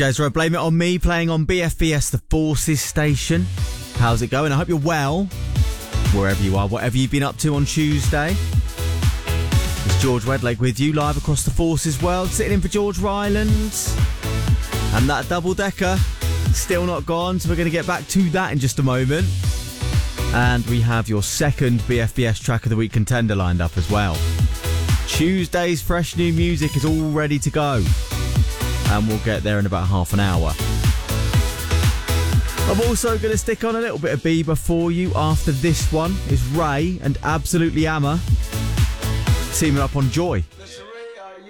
Guys, right, blame it on me playing on BFBS, the Forces station. How's it going? I hope you're well, wherever you are, whatever you've been up to on Tuesday. It's George Wedlake with you, live across the Forces world, sitting in for George Ryland. And that double-decker, still not gone, so we're going to get back to that in just a moment. And we have your second BFBS Track of the Week contender lined up as well. Tuesday's fresh new music is all ready to go. And we'll get there in about half an hour. I'm also going to stick on a little bit of Bieber for you after this one. Is Ray and Absolutely Amma teaming up on Joy.